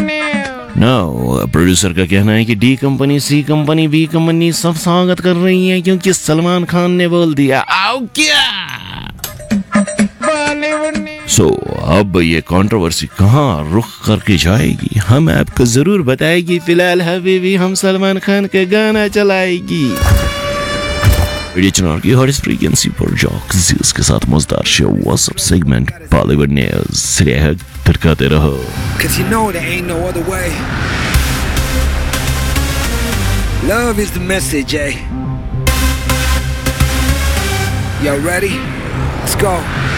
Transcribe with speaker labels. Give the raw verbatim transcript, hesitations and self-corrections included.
Speaker 1: No, producer का कहना है कि डी कंपनी, सी कंपनी, बी कंपनी सब स्वागत कर रही हैं क्योंकि सलमान खान ने बोल दिया आओ क्या। सो so, अब ये कंट्रोवर्सी कहाँ रुख करके जाएगी हम आपको जरूर बताएगी। फिलहाल हबीबी हम सलमान खान का गाना चलाएगी। रेडियो चुनाव की हॉट फ्रीक्वेंसी पर जॉक जीस के साथ मजेदार show WhatsApp segment Bollywood news सिर्फ तरकाते रहो।
Speaker 2: Cause you know there ain't no other way. Love is the message, eh? Y'all ready? Let's go.